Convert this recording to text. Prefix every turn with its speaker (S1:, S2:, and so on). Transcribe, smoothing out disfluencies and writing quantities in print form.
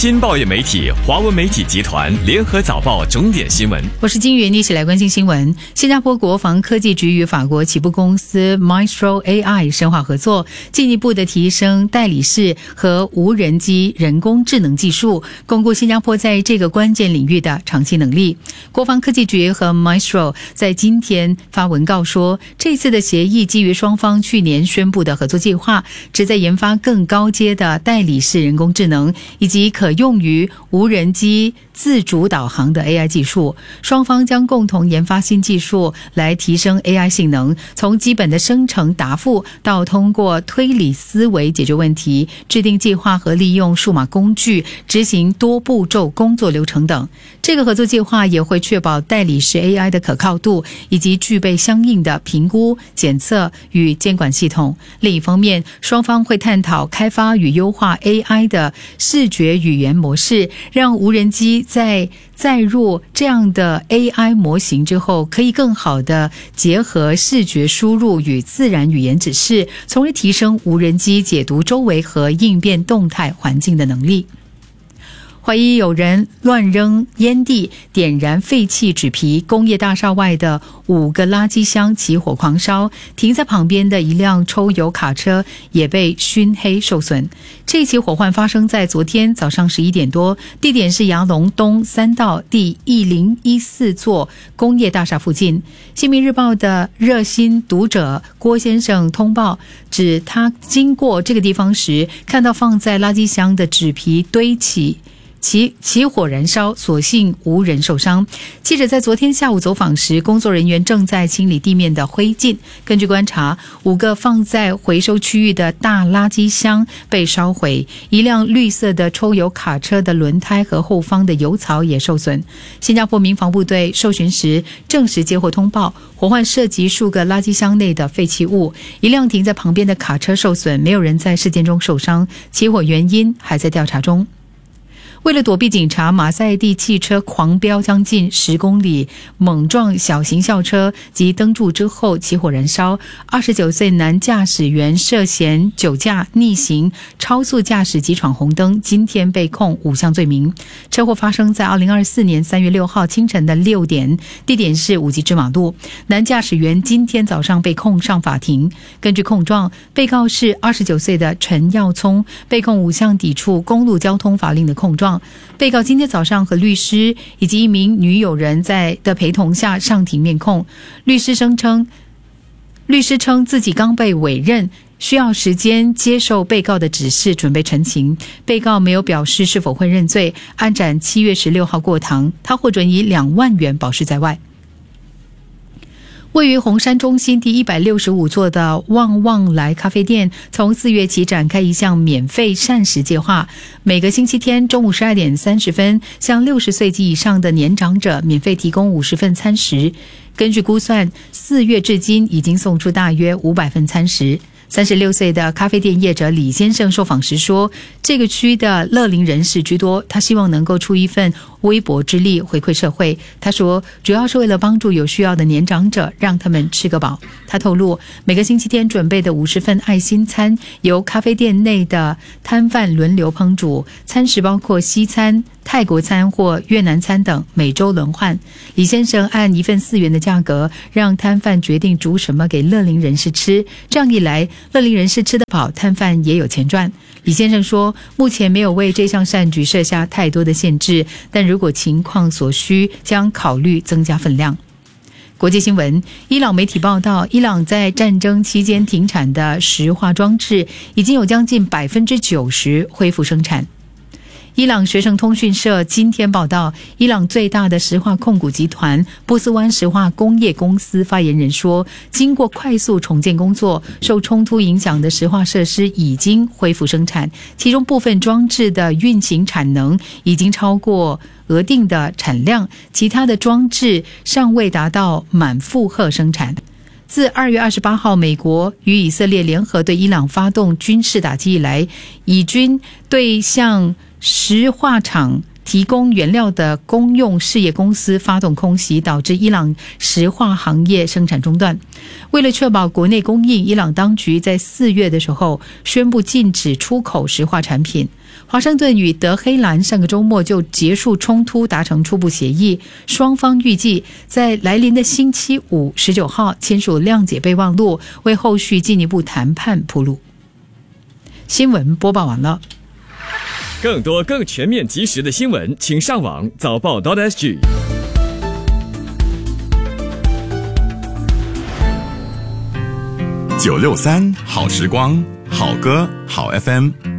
S1: 新报业媒体华文媒体集团联合早报重点新闻。
S2: 我是金云，一起来关心新闻。新加坡国防科技局与法国起步公司 Mistral AI 深化合作，进一步的提升代理式和无人机人工智能技术，巩固新加坡在这个关键领域的长期能力。国防科技局和 Mistral 在今天发文告说，这次的协议基于双方去年宣布的合作计划，旨在研发更高阶的代理式人工智能以及可用于无人机自主导航的 AI 技术。双方将共同研发新技术来提升 AI 性能，从基本的生成答复到通过推理思维解决问题、制定计划和利用数码工具执行多步骤工作流程等。这个合作计划也会确保代理式 AI 的可靠度，以及具备相应的评估、检测与监管系统。另一方面，双方会探讨开发与优化 AI 的视觉语言模式，让无人机在载入这样的 AI 模型之后，可以更好地结合视觉输入与自然语言指示，从而提升无人机解读周围和应变动态环境的能力。怀疑有人乱扔烟蒂点燃废弃纸皮，工业大厦外的5个垃圾箱起火狂烧，停在旁边的一辆抽油卡车也被熏黑受损。这起火患发生在昨天早上11点多，地点是牙龙东3道第1014座工业大厦附近。新民日报的热心读者郭先生通报，指他经过这个地方时，看到放在垃圾箱的纸皮堆起火燃烧，所幸无人受伤。记者在昨天下午走访时，工作人员正在清理地面的灰烬。根据观察，5个放在回收区域的大垃圾箱被烧毁，一辆绿色的抽油卡车的轮胎和后方的油槽也受损。新加坡民防部队受询时证实接获通报，火患涉及数个垃圾箱内的废弃物，一辆停在旁边的卡车受损，没有人在事件中受伤，起火原因还在调查中。为了躲避警察，马赛地汽车狂飙将近10公里，猛撞小型校车及灯柱之后起火燃烧。29岁男驾驶员涉嫌酒驾、逆行、超速驾驶及闯红灯，今天被控5项罪名。车祸发生在2024年3月6号清晨的6点，地点是5级支马路。男驾驶员今天早上被控上法庭。根据控状，被告是29岁的陈耀聪，被控5项抵触公路交通法令的控状。被告今天早上和律师以及一名女友人在的陪同下上庭面控。律师称自己刚被委任，需要时间接受被告的指示，准备陈情。被告没有表示是否会认罪，案展7月16号过堂，他获准以2万元保释在外。位于红山中心第165座的旺旺来咖啡店，从4月起展开一项免费膳食计划，每个星期天中午12点30分，向60岁及以上的年长者免费提供50份餐食。根据估算，4月至今已经送出大约500份餐食。36岁的咖啡店业者李先生受访时说，这个区的乐龄人士居多，他希望能够出一份微薄之力回馈社会。他说，主要是为了帮助有需要的年长者，让他们吃个饱。他透露，每个星期天准备的50份爱心餐由咖啡店内的摊贩轮流烹煮，餐食包括西餐、泰国餐或越南餐等，每周轮换。李先生按1份4元的价格，让摊贩决定煮什么给乐龄人士吃，这样一来，乐龄人士吃得饱，摊贩也有钱赚。李先生说，目前没有为这项善举设下太多的限制，但如果情况所需，将考虑增加分量。国际新闻，伊朗媒体报道，伊朗在战争期间停产的石化装置已经有将近90%恢复生产。伊朗学生通讯社今天报道，伊朗最大的石化控股集团波斯湾石化工业公司发言人说，经过快速重建工作，受冲突影响的石化设施已经恢复生产，其中部分装置的运行产能已经超过额定的产量，其他的装置尚未达到满负荷生产。自2月28号美国与以色列联合对伊朗发动军事打击以来，以军对向石化厂提供原料的公用事业公司发动空袭，导致伊朗石化行业生产中断。 为了确保国内供应，伊朗当局在4月的时候宣布禁止出口石化产品。华盛顿与德黑兰上个周末就结束冲突，达成初步协议，双方预计在来临的星期五19号签署谅解备忘录，为后续进一步谈判铺路。新闻播报完了。
S1: 更多更全面及时的新闻，请上网早报.sg。
S3: 963好时光，好歌好 FM。